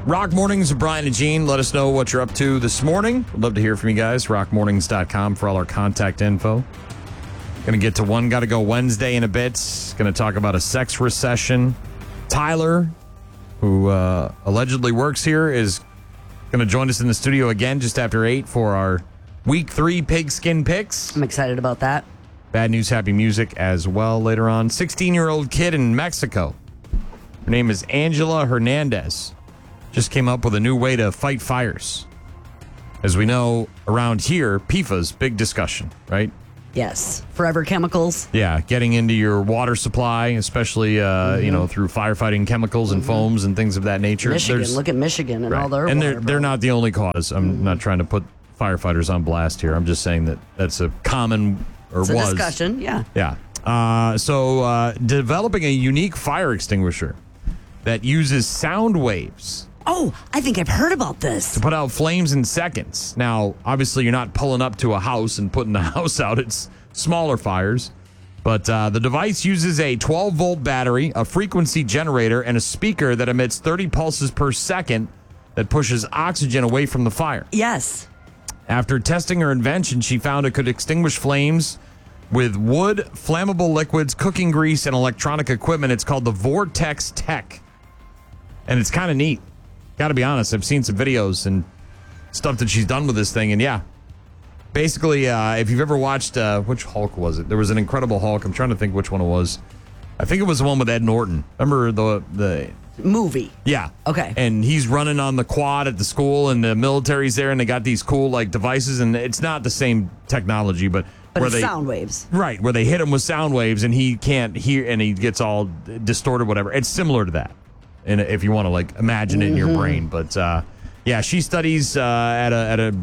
Rock Mornings with Brian and Gene. Let us know what you're up to this morning. We'd love to hear from you guys. Rockmornings.com for all our contact info. Going to get to One Gotta Go Wednesday in a bit. Going to talk about a sex recession. Tyler, who allegedly works here, is going to join us in the studio again just after 8 for our Week 3 Pigskin Picks. I'm excited about that. Bad news, happy music as well later on. 16-year-old kid in Mexico. Her name is Angela Hernandez. Just came up with a new way to fight fires. As we know, around here, PFAS, big discussion, right? Yes. Forever chemicals. Yeah, getting into your water supply, especially, through firefighting chemicals and foams and things of that nature. Michigan, look at Michigan and all their and water they're not the only cause. I'm not trying to put firefighters on blast here. I'm just saying that that's a common... It's a discussion, yeah. Yeah. So developing a unique fire extinguisher that uses sound waves. Oh, I think I've heard about this. To put out flames in seconds. Now, obviously, you're not pulling up to a house and putting the house out. It's smaller fires. But the device uses a 12-volt battery, a frequency generator, and a speaker that emits 30 pulses per second that pushes oxygen away from the fire. Yes. After testing her invention, she found it could extinguish flames with wood, flammable liquids, cooking grease, and electronic equipment. It's called the Vortex Tech. And it's kind of neat. Got to be honest, I've seen some videos and stuff that she's done with this thing. And yeah, basically, if you've ever watched, which Hulk was it? There was an Incredible Hulk. I'm trying to think which one it was. I think it was the one with Ed Norton. Remember the movie? Yeah. Okay. And he's running on the quad at the school, and the military's there, and they got these cool devices, and it's not the same technology, but where it's sound waves. Right, where they hit him with sound waves, and he can't hear, and he gets all distorted, whatever. It's similar to that, and if you want to imagine it in your brain, but yeah, she studies at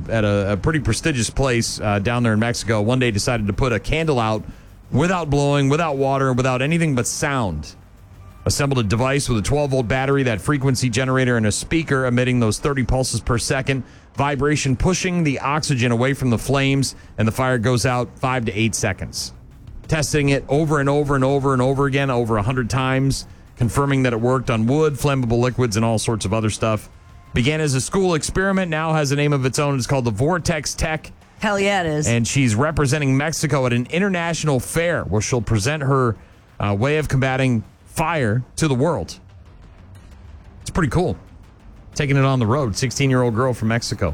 a pretty prestigious place down there in Mexico. One day decided to put a candle out without blowing, without water, without anything but sound. Assembled a device with a 12-volt battery, that frequency generator, and a speaker emitting those 30 pulses per second. Vibration pushing the oxygen away from the flames, and the fire goes out 5 to 8 seconds. Testing it over and over and over and over again, over 100 times, confirming that it worked on wood, flammable liquids, and all sorts of other stuff. Began as a school experiment, now has a name of its own. It's called the Vortex Tech. Hell yeah, it is. And she's representing Mexico at an international fair where she'll present her way of combating fire to the world. It's pretty cool. Taking it on the road. 16-year-old girl from Mexico.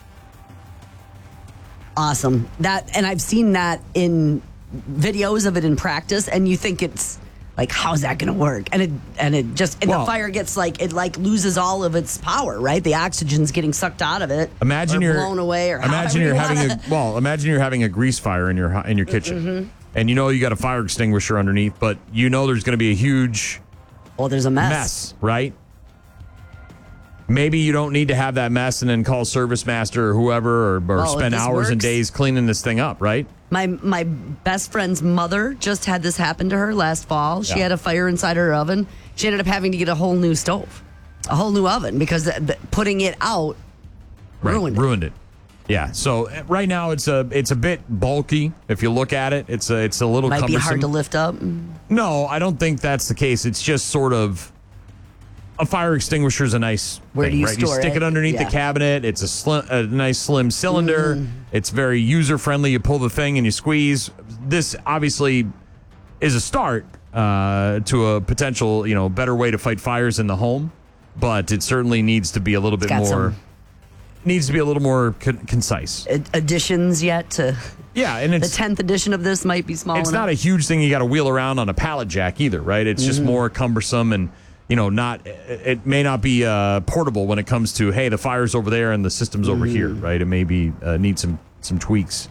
Awesome. And I've seen that in videos of it in practice, and you think it's how's that going to work? And the fire gets it loses all of its power, right? The oxygen's getting sucked out of it. Imagine you're blown away, or imagine you're having a grease fire in your kitchen. Mm-hmm. And you got a fire extinguisher underneath, but there's going to be a huge there's a mess, right? Maybe you don't need to have that mess and then call Service Master or whoever or spend hours and days cleaning this thing up, right? My best friend's mother just had this happen to her last fall. She had a fire inside her oven. She ended up having to get a whole new stove, a whole new oven, because putting it out ruined it. Yeah, so right now it's a bit bulky. If you look at it, it's a little might cumbersome. Be hard to lift up. No, I don't think that's the case. It's just sort of a fire extinguisher is a nice Where thing, do you right? store You stick it underneath the cabinet. It's a nice slim cylinder. Mm-hmm. It's very user friendly. You pull the thing and you squeeze. This obviously is a start to a potential better way to fight fires in the home, but it certainly needs to be a little bit more. Needs to be a little more concise. Additions yet to... Yeah, and it's... The 10th edition of this might be small enough. It's not a huge thing you got to wheel around on a pallet jack either, right? It's just more cumbersome and, it may not be portable when it comes to, hey, the fire's over there and the system's over here, right? It may be need some tweaks.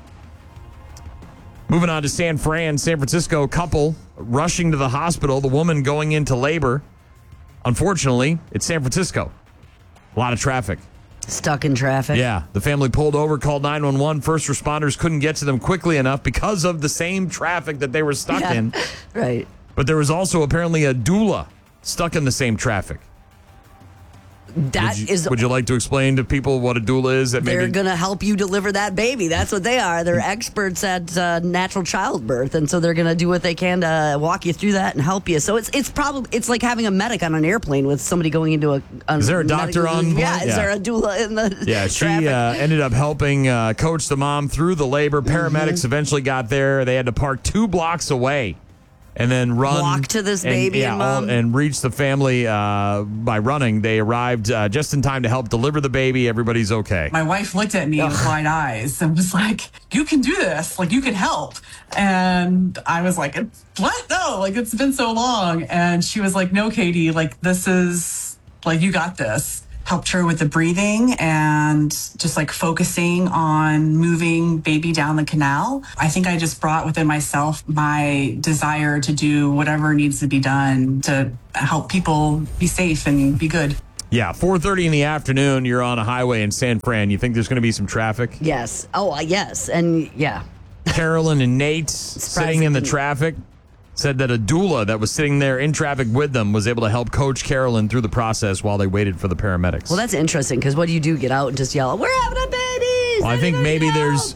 Moving on to San Francisco, couple rushing to the hospital, the woman going into labor. Unfortunately, it's San Francisco. A lot of traffic. Stuck in traffic. Yeah. The family pulled over, called 911. First responders couldn't get to them quickly enough because of the same traffic that they were stuck in. Right. But there was also apparently a doula stuck in the same traffic. Would you like to explain to people what a doula is? They're going to help you deliver that baby. That's what they are. They're experts at natural childbirth, and so they're going to do what they can to walk you through that and help you. So it's like having a medic on an airplane with somebody going into a. Is there a doctor on? Yeah, is there a doula in the? Yeah, she ended up helping coach the mom through the labor. Paramedics eventually got there. They had to park 2 blocks away. And then walk to this baby and mom. And reach the family by running. They arrived just in time to help deliver the baby. Everybody's okay. My wife looked at me with wide eyes and was like, "You can do this. Like, you can help." And I was like, "What? No, like, it's been so long." And she was like, "No, Katie, like, this is, like, you got this." Helped her with the breathing and just like focusing on moving baby down the canal. I think I just brought within myself my desire to do whatever needs to be done to help people be safe and be good. Yeah, 4:30 in the afternoon, you're on a highway in San Fran. You think there's going to be some traffic? Yes. Oh, yes. And yeah. Carolyn and Nate sitting in the traffic said that a doula that was sitting there in traffic with them was able to help coach Carolyn through the process while they waited for the paramedics. Well, that's interesting because what do you do? Get out and just yell, "We're having a baby!" Well, I think maybe there's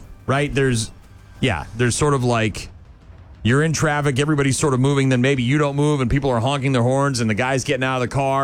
sort of like you're in traffic, everybody's sort of moving, then maybe you don't move and people are honking their horns and the guy's getting out of the car.